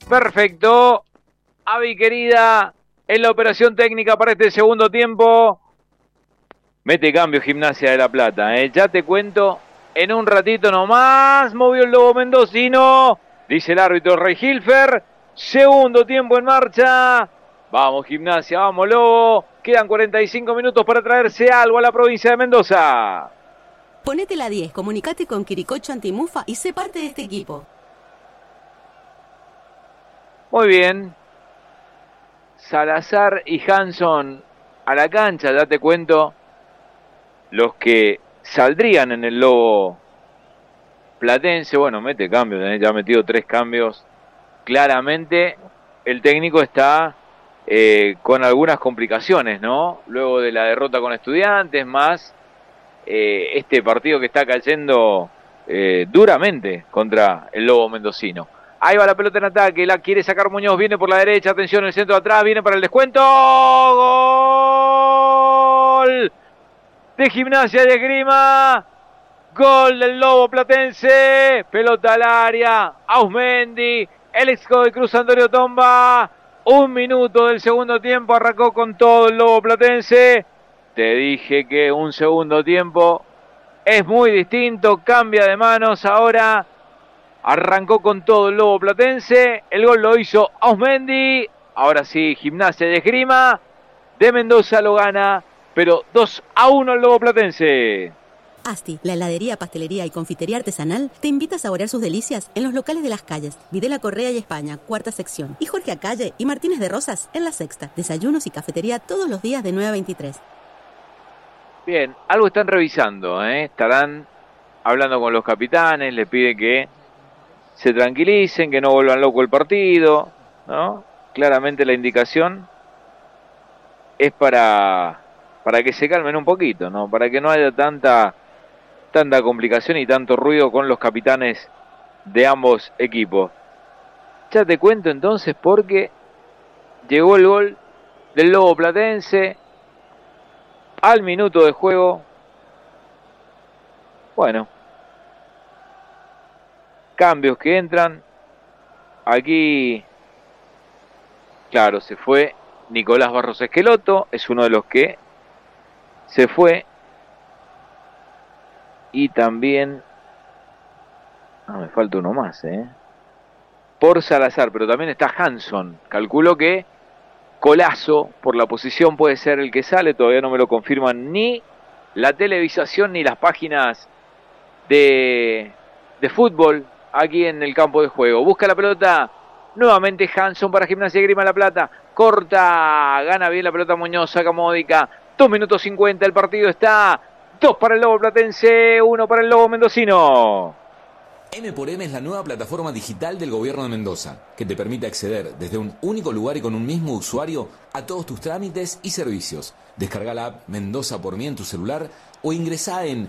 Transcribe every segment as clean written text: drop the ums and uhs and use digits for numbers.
Perfecto. Avi querida, en la operación técnica para este segundo tiempo. Mete cambio Gimnasia de La Plata, ya te cuento. En un ratito nomás movió el lobo mendocino. Dice el árbitro Rey Hilfer. Segundo tiempo en marcha. Vamos Gimnasia, vamos Lobo. Quedan 45 minutos para traerse algo a la provincia de Mendoza. Ponete la 10, comunicate con Quiricocho Antimufa y sé parte de este equipo. Muy bien. Salazar y Hanson a la cancha, ya te cuento. Los que saldrían en el Lobo Platense, bueno, mete cambios, ya ha metido 3 cambios. Claramente el técnico está con algunas complicaciones, ¿no? Luego de la derrota con Estudiantes, más este partido que está cayendo duramente contra el Lobo mendocino. Ahí va la pelota en ataque, la quiere sacar Muñoz, viene por la derecha, atención, el centro de atrás, viene para el descuento. ¡Gol! De Gimnasia de Esgrima, gol del Lobo Platense, pelota al área, Ausmendi, el ex de Cruz Antonio Tomba, 1 minuto del segundo tiempo, arrancó con todo el Lobo Platense. Te dije que un segundo tiempo es muy distinto, cambia de manos, ahora arrancó con todo el Lobo Platense, el gol lo hizo Ausmendi, ahora sí, Gimnasia de Esgrima de Mendoza lo gana, pero 2-1 el Lobo Platense. Asti, la heladería, pastelería y confitería artesanal, te invita a saborear sus delicias en los locales de Las Calles, Videla Correa y España, 4ª sección, y Jorge Acalle y Martínez de Rosas en la 6ª. Desayunos y cafetería todos los días de 9 a 23. Bien, algo están revisando, estarán hablando con los capitanes, les pide que se tranquilicen, que no vuelvan loco el partido, ¿no? Claramente la indicación es para que se calmen un poquito, ¿no? Para que no haya tanta complicación y tanto ruido con los capitanes de ambos equipos. Ya te cuento entonces porque llegó el gol del Lobo Platense al minuto de juego. Bueno, cambios que entran. Aquí, claro, se fue Nicolás Barros Esqueloto, es uno de los que se fue. Y también, me falta uno más, por Salazar, pero también está Hanson. Calculo que Colazo, por la posición, puede ser el que sale. Todavía no me lo confirman ni la televisación ni las páginas de fútbol aquí en el campo de juego. Busca la pelota nuevamente Hanson para Gimnasia de Esgrima La Plata. Corta, gana bien la pelota Muñoz, saca Módica. 2 minutos 50, el partido está 2 para el Lobo Platense, 1 para el Lobo Mendocino. M×M es la nueva plataforma digital del gobierno de Mendoza, que te permite acceder desde un único lugar y con un mismo usuario a todos tus trámites y servicios. Descarga la app Mendoza por mí en tu celular o ingresá en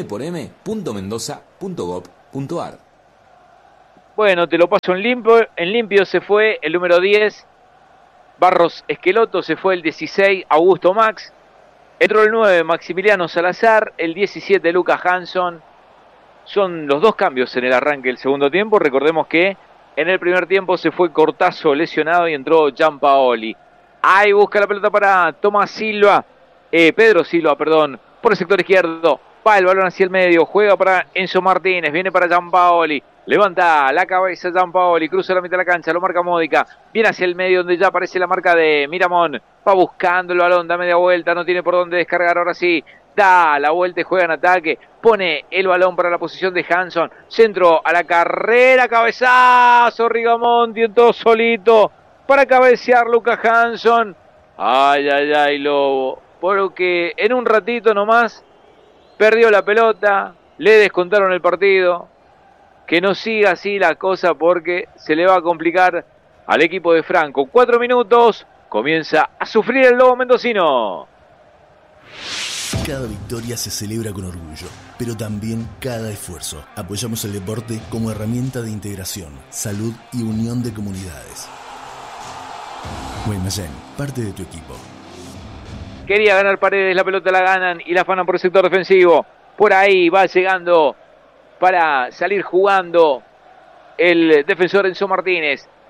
m4m.mendoza.gov.ar. Bueno, te lo paso en limpio se fue el número 10, Barros Esqueloto, se fue el 16, Augusto Max. Entró el 9, Maximiliano Salazar, el 17, Lucas Hanson. Son los 2 cambios en el arranque del segundo tiempo. Recordemos que en el primer tiempo se fue Cortazo lesionado y entró Gianpaoli. Ahí busca la pelota para Tomás Silva, Pedro Silva, perdón, por el sector izquierdo. Va el balón hacia el medio, juega para Enzo Martínez, viene para Gianpaoli. Levanta la cabeza Gianpaoli, cruza la mitad de la cancha, lo marca Módica. Viene hacia el medio donde ya aparece la marca de Miramón. Va buscando el balón, da media vuelta, no tiene por dónde descargar, ahora sí. Da la vuelta y juega en ataque. Pone el balón para la posición de Hanson. Centro a la carrera, cabezazo. Rigamonti entró solito para cabecear Lucas Hanson. Ay, ay, ay, Lobo. Porque en un ratito nomás perdió la pelota. Le descontaron el partido. Que no siga así la cosa porque se le va a complicar al equipo de Franco. 4 minutos. Comienza a sufrir el Lobo mendocino. Cada victoria se celebra con orgullo, pero también cada esfuerzo. Apoyamos el deporte como herramienta de integración, salud y unión de comunidades. Guaymallén, parte de tu equipo. Quería ganar Paredes, la pelota la ganan y la afanan por el sector defensivo. Por ahí va llegando para salir jugando el defensor Enzo Martínez.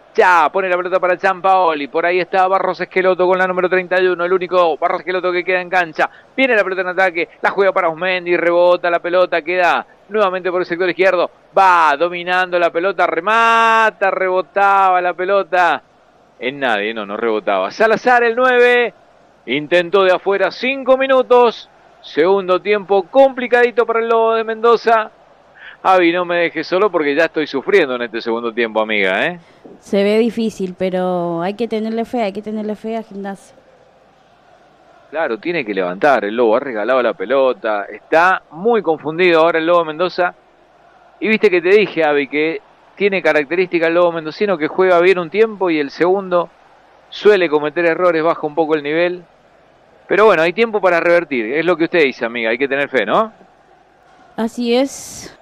Ya, pone la pelota para Gianpaoli. Por ahí está Barros Esqueloto con la número 31. El único Barros Esqueloto que queda en cancha. Viene la pelota en ataque. La juega para Osmendi. Rebota la pelota. Queda nuevamente por el sector izquierdo. Va dominando la pelota. Remata. Rebotaba la pelota. En nadie. No rebotaba. Salazar, el 9. Intentó de afuera 5 minutos. Segundo tiempo complicadito para el Lobo de Mendoza. Avi, no me dejes solo porque ya estoy sufriendo en este segundo tiempo, amiga, ¿eh? Se ve difícil, pero hay que tenerle fe a Gimnasia. Claro, tiene que levantar. El Lobo ha regalado la pelota. Está muy confundido ahora el Lobo Mendoza. Y viste que te dije, Avi, que tiene característica el Lobo mendocino que juega bien un tiempo y el segundo suele cometer errores, baja un poco el nivel. Pero bueno, hay tiempo para revertir. Es lo que usted dice, amiga. Hay que tener fe, ¿no? Así es.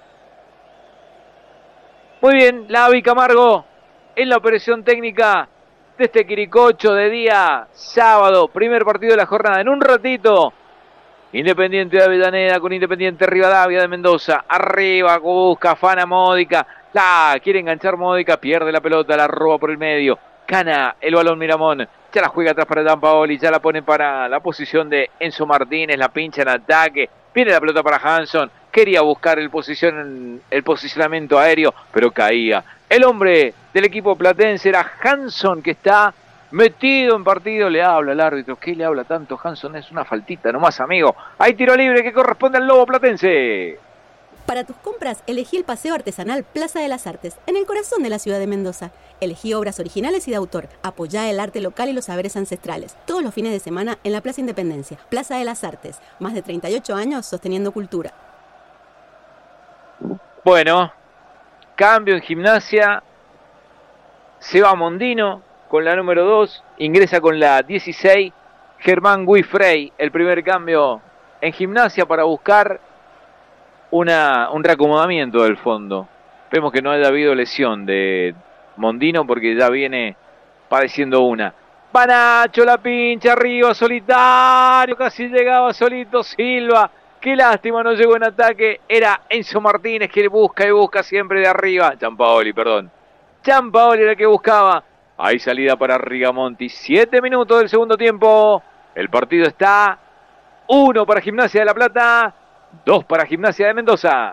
Muy bien, la Avi Camargo en la operación técnica de este Quiricocho de día sábado, primer partido de la jornada. En un ratito, Independiente de Avellaneda con Independiente Rivadavia de Mendoza. Arriba, busca, afana Módica. La quiere enganchar Módica, pierde la pelota, la roba por el medio. Gana el balón Miramón. Ya la juega atrás para Gianpaoli, ya la pone para la posición de Enzo Martínez, la pincha en ataque. Viene la pelota para Hanson. Quería buscar el posicionamiento aéreo, pero caía. El hombre del equipo platense era Hanson, que está metido en partido. Le habla al árbitro. ¿Qué le habla tanto Hanson? Es una faltita nomás, amigo. Hay tiro libre que corresponde al Lobo platense. Para tus compras, elegí el Paseo Artesanal Plaza de las Artes, en el corazón de la ciudad de Mendoza. Elegí obras originales y de autor. Apoyá el arte local y los saberes ancestrales. Todos los fines de semana en la Plaza Independencia. Plaza de las Artes. Más de 38 años sosteniendo cultura. Bueno, cambio en Gimnasia. Se va Mondino con la número 2. Ingresa con la 16. Germán Guifrey, el primer cambio en Gimnasia para buscar un reacomodamiento del fondo. Vemos que no haya habido lesión de Mondino porque ya viene padeciendo una. Va Nacho, la pincha arriba, solitario, casi llegaba solito Silva. Qué lástima, no llegó en ataque. Era Enzo Martínez que busca y busca siempre de arriba. Gianpaoli era el que buscaba. Hay salida para Rigamonti. 7 minutos del segundo tiempo. El partido está 1 para Gimnasia de La Plata, 2 para Gimnasia de Mendoza.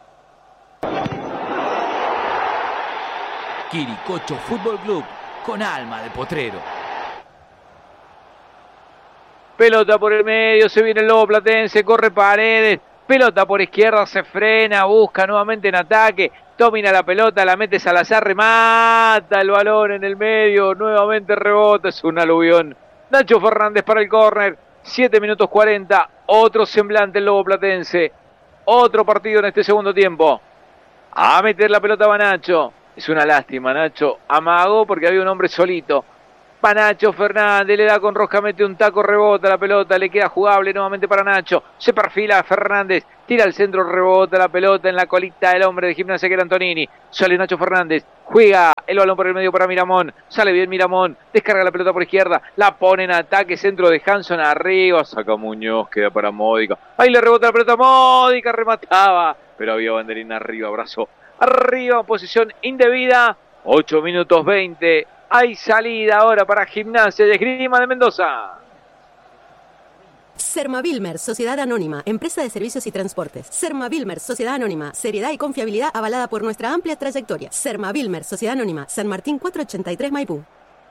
Quiricocho Fútbol Club, con alma de potrero. Pelota por el medio, se viene el Lobo platense, corre Paredes. Pelota por izquierda, se frena, busca nuevamente en ataque. Domina la pelota, la mete Salazar, remata el balón en el medio. Nuevamente rebota, es un aluvión. Nacho Fernández para el córner. 7 minutos 40. Otro semblante el Lobo platense. Otro partido en este segundo tiempo. A meter la pelota va Nacho. Es una lástima, Nacho amagó porque había un hombre solito. Va Nacho Fernández, le da con rosca, mete un taco, rebota la pelota, le queda jugable nuevamente para Nacho. Se perfila Fernández, tira al centro, rebota la pelota en la colita del hombre de Gimnasia que era Antonini. Sale Nacho Fernández, juega el balón por el medio para Miramón. Sale bien Miramón, descarga la pelota por izquierda, la pone en ataque, centro de Hanson arriba, saca Muñoz, queda para Módica. Ahí le rebota la pelota, Módica remataba, pero había banderín arriba, brazo arriba, posición indebida. 8 minutos 20. Hay salida ahora para Gimnasia y Esgrima de Mendoza. Sermavilmer, Sociedad Anónima, Empresa de Servicios y Transportes. Sermavilmer, Sociedad Anónima, seriedad y confiabilidad avalada por nuestra amplia trayectoria. Sermavilmer, Sociedad Anónima, San Martín 483 Maipú.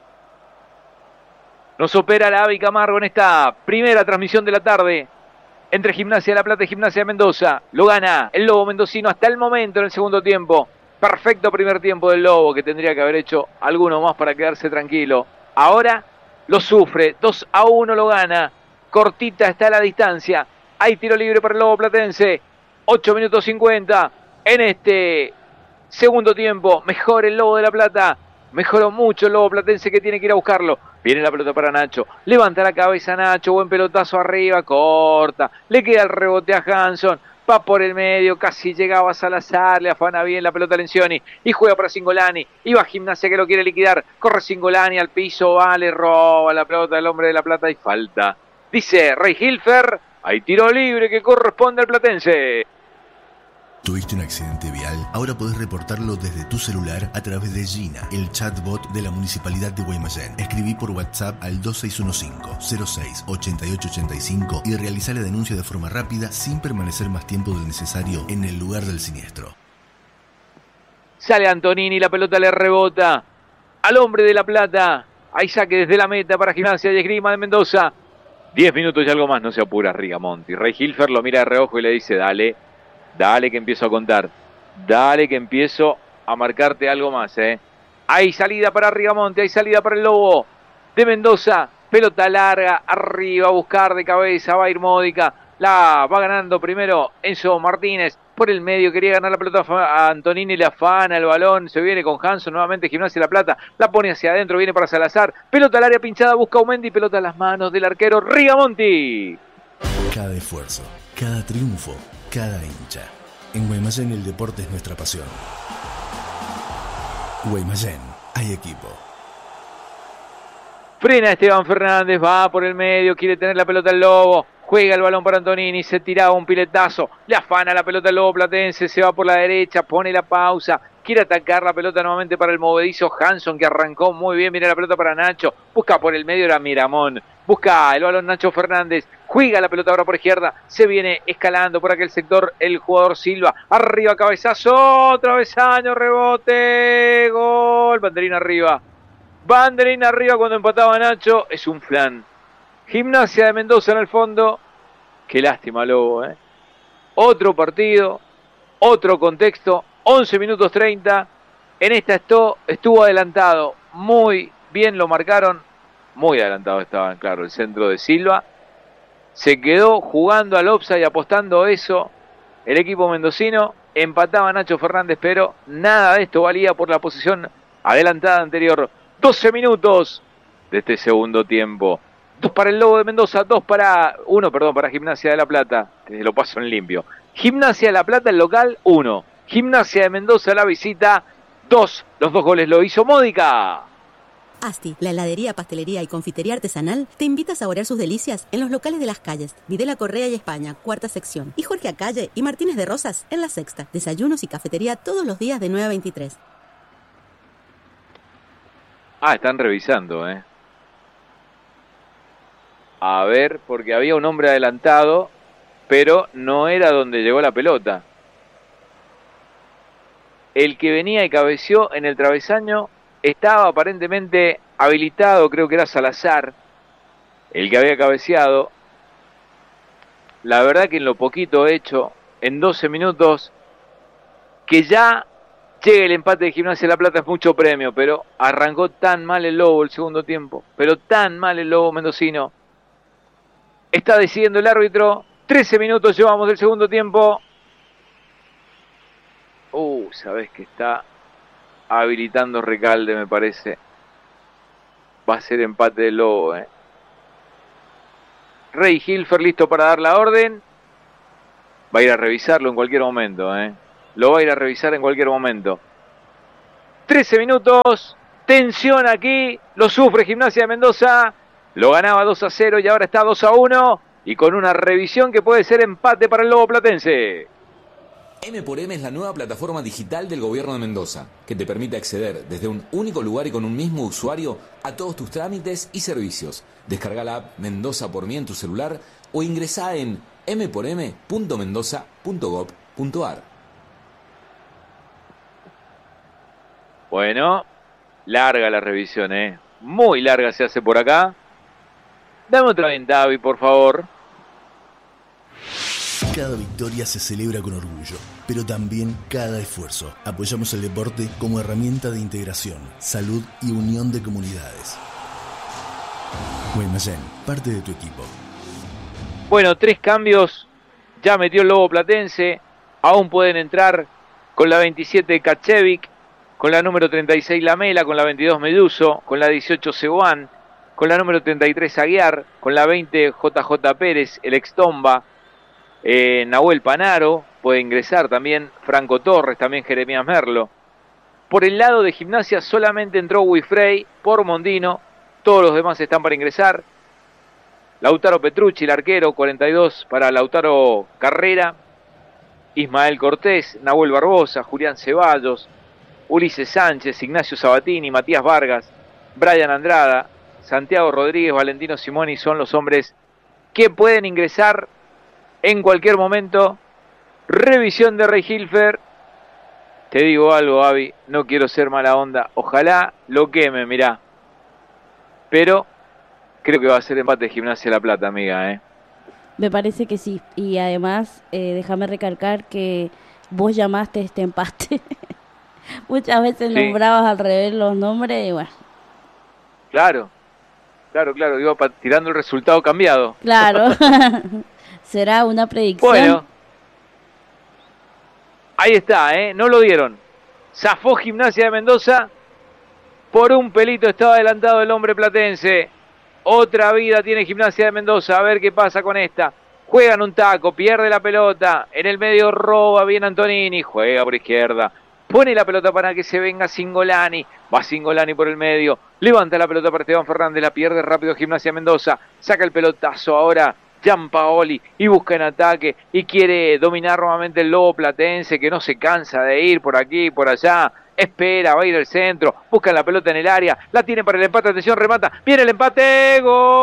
Nos opera la Avi Camargo en esta primera transmisión de la tarde entre Gimnasia de La Plata y Gimnasia de Mendoza. Lo gana el Lobo mendocino hasta el momento en el segundo tiempo. Perfecto primer tiempo del Lobo, que tendría que haber hecho alguno más para quedarse tranquilo. Ahora lo sufre, 2-1 lo gana. Cortita está la distancia. Hay tiro libre para el Lobo platense. 8 minutos 50 en este segundo tiempo. Mejor el Lobo de La Plata. Mejoró mucho el Lobo platense que tiene que ir a buscarlo. Viene la pelota para Nacho. Levanta la cabeza Nacho. Buen pelotazo arriba. Corta. Le queda el rebote a Hanson. Va por el medio, casi llegaba a Salazar, le afana bien la pelota a Lencioni y juega para Cingolani. Iba Gimnasia que lo quiere liquidar, corre Cingolani al piso, le roba la pelota del hombre de La Plata y falta. Dice Rey Hilfer, hay tiro libre que corresponde al platense. ¿Tuviste un accidente vial? ilegal, ahora podés reportarlo desde tu celular a través de Gina, el chatbot de la Municipalidad de Guaymallén. Escribí por WhatsApp al 2615-06-8885 y realizá la denuncia de forma rápida sin permanecer más tiempo del necesario en el lugar del siniestro. Sale Antonini, la pelota le rebota al hombre de La Plata. Hay saque desde la meta para Gimnasia y Esgrima de Mendoza. 10 minutos y algo más, no se apura Rigamonti. Rey Hilfer lo mira de reojo y le dice, dale que empiezo a contar. Dale que empiezo a marcarte algo más, Hay salida para Rigamonti, hay salida para el Lobo de Mendoza. Pelota larga, arriba, a buscar de cabeza, va a ir Módica. La va ganando primero Enzo Martínez. Por el medio quería ganar la pelota a Antonini, le afana el balón, se viene con Hanson, nuevamente Gimnasia La Plata, la pone hacia adentro, viene para Salazar, pelota al área pinchada, busca Aumendi, pelota a las manos del arquero Rigamonti. Cada esfuerzo, cada triunfo, cada hincha. En Guaymallén el deporte es nuestra pasión. Guaymallén, hay equipo. Frena Esteban Fernández, va por el medio, quiere tener la pelota el Lobo. Juega el balón para Antonini, se tiraba un piletazo, le afana la pelota al Lobo Platense, se va por la derecha, pone la pausa, quiere atacar la pelota nuevamente para el movedizo Hanson, que arrancó muy bien, mira la pelota para Nacho, busca por el medio, era Miramón, busca el balón Nacho Fernández, juega la pelota ahora por izquierda, se viene escalando por aquel sector el jugador Silva, arriba cabezazo, travesaño, rebote, gol, banderín arriba cuando empataba Nacho, es un flan. Gimnasia de Mendoza en el fondo. Qué lástima, Lobo, Otro partido, otro contexto. 11 minutos 30. En esta estuvo adelantado. Muy bien lo marcaron. Muy adelantado estaban, claro, el centro de Silva. Se quedó jugando al offside, apostando eso. El equipo mendocino. Empataba Nacho Fernández, pero nada de esto valía por la posición adelantada anterior. 12 minutos de este segundo tiempo. 2 para el Lobo de Mendoza, 1 para Gimnasia de La Plata. Te lo paso en limpio. Gimnasia de La Plata, el local, 1. Gimnasia de Mendoza, la visita, 2. Los 2 goles lo hizo Módica. Asti, la heladería, pastelería y confitería artesanal, te invita a saborear sus delicias en los locales de Las Calles, Videla Correa y España, cuarta sección, y Jorge Acalle y Martínez de Rosas en la sexta. Desayunos y cafetería todos los días de 9 a 23. Están revisando, A ver, porque había un hombre adelantado, pero no era donde llegó la pelota. El que venía y cabeció en el travesaño estaba aparentemente habilitado, creo que era Salazar, el que había cabeceado. La verdad que en lo poquito hecho, en 12 minutos, que ya llegue el empate de Gimnasia de La Plata es mucho premio, pero arrancó tan mal el Lobo el segundo tiempo, pero tan mal el Lobo mendocino. Está decidiendo el árbitro. 13 minutos llevamos del segundo tiempo. Sabés que está habilitando Recalde, me parece. Va a ser empate del Lobo, Rey Hilfer listo para dar la orden. Va a ir a revisarlo en cualquier momento, Lo va a ir a revisar en cualquier momento. 13 minutos. Tensión aquí. Lo sufre Gimnasia de Mendoza. Lo ganaba 2-0 y ahora está 2-1. Y con una revisión que puede ser empate para el Lobo Platense. M×M es la nueva plataforma digital del gobierno de Mendoza, que te permite acceder desde un único lugar y con un mismo usuario a todos tus trámites y servicios. Descarga la app Mendoza por mí en tu celular o ingresá en m4m.mendoza.gov.ar. Bueno, larga la revisión, muy larga se hace por acá. Dame otra bien, Davi, por favor. Cada victoria se celebra con orgullo, pero también cada esfuerzo. Apoyamos el deporte como herramienta de integración, salud y unión de comunidades. Guaymallén, parte de tu equipo. Bueno, 3 cambios. Ya metió el Lobo Platense. Aún pueden entrar con la 27 Kachevic, con la número 36 Lamela, con la 22 Meduso, con la 18 Seguán, con la número 33 Aguiar, con la 20 JJ Pérez, el ex Tomba, Nahuel Panaro, puede ingresar también Franco Torres, también Jeremías Merlo. Por el lado de Gimnasia solamente entró Wifrey por Mondino, todos los demás están para ingresar. Lautaro Petrucci, el arquero, 42 para Lautaro Carrera. Ismael Cortés, Nahuel Barbosa, Julián Ceballos, Ulises Sánchez, Ignacio Sabatini, Matías Vargas, Brian Andrada, Santiago Rodríguez, Valentino Simoni son los hombres que pueden ingresar en cualquier momento. Revisión de Rey Hilfer. Te digo algo, Avi, no quiero ser mala onda. Ojalá lo queme, mirá. Pero creo que va a ser empate de Gimnasia de La Plata, amiga, Me parece que sí. Y además, déjame recalcar que vos llamaste este empate. Muchas veces nombrabas al revés los nombres y bueno. Claro. Iba tirando el resultado cambiado. Claro. ¿Será una predicción? Bueno. Ahí está, no lo dieron. Zafó Gimnasia de Mendoza. Por un pelito estaba adelantado el hombre platense. Otra vida tiene Gimnasia de Mendoza. A ver qué pasa con esta. Juegan un taco, pierde la pelota. En el medio roba bien Antonini. Juega por izquierda. Pone la pelota para que se venga Cingolani. Va Cingolani por el medio. Levanta la pelota para Esteban Fernández. La pierde rápido Gimnasia de Mendoza. Saca el pelotazo ahora Gianpaoli y busca en ataque. Y quiere dominar nuevamente el lobo platense, que no se cansa de ir por aquí y por allá. Espera, va a ir al centro. Buscan la pelota en el área. La tiene para el empate. Atención, remata. Viene el empate.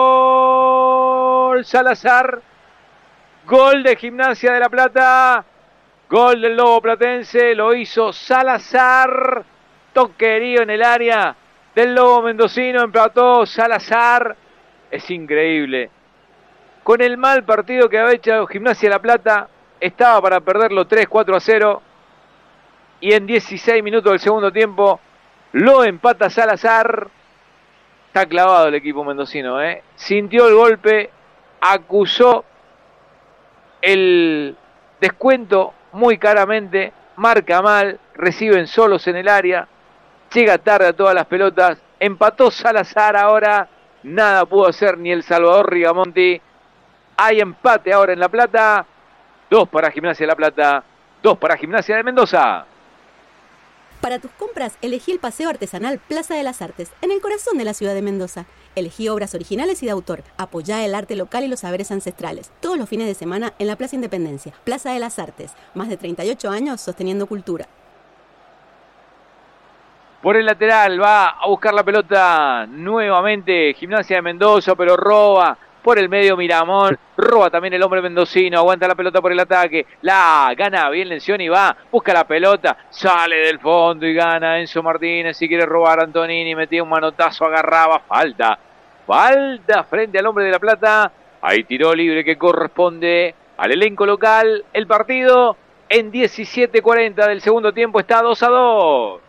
Gol Salazar. Gol de Gimnasia de La Plata. Gol del lobo platense. Lo hizo Salazar. Toquerío en el área del lobo mendocino. Empató Salazar. Es increíble. Con el mal partido que había hecho Gimnasia de La Plata, estaba para perderlo 3-4-0. Y en 16 minutos del segundo tiempo lo empata Salazar. Está clavado el equipo mendocino, Sintió el golpe, acusó el descuento muy claramente, marca mal, reciben solos en el área, llega tarde a todas las pelotas, empató Salazar ahora, nada pudo hacer ni el Salvador Rigamonti. Hay empate ahora en La Plata, 2 para Gimnasia de La Plata, 2 para Gimnasia de Mendoza. Para tus compras, elegí el Paseo Artesanal Plaza de las Artes, en el corazón de la ciudad de Mendoza. Elegí obras originales y de autor. Apoyá el arte local y los saberes ancestrales. Todos los fines de semana en la Plaza Independencia. Plaza de las Artes. Más de 38 años sosteniendo cultura. Por el lateral va a buscar la pelota nuevamente Gimnasia de Mendoza, pero roba. Por el medio Miramón, roba también el hombre mendocino, aguanta la pelota por el ataque, la gana bien Lencioni y va, busca la pelota, sale del fondo y gana Enzo Martínez, si quiere robar Antonini, metía un manotazo, agarraba, falta frente al hombre de La Plata, hay tiro libre que corresponde al elenco local, el partido en 17:40 del segundo tiempo está 2-2.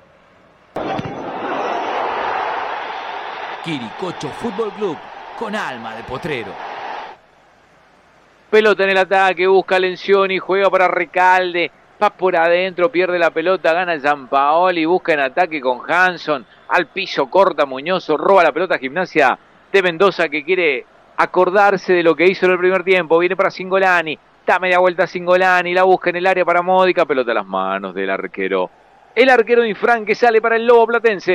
Quiricocho Fútbol Club, con alma de potrero. Pelota en el ataque, busca Lencioni, juega para Recalde, va por adentro, pierde la pelota, gana Gianpaoli, busca en ataque con Hanson, al piso corta Muñoz, roba la pelota Gimnasia de Mendoza, que quiere acordarse de lo que hizo en el primer tiempo, viene para Cingolani, da media vuelta Cingolani, la busca en el área para Módica, pelota a las manos del arquero. El arquero Infran que sale para el lobo platense.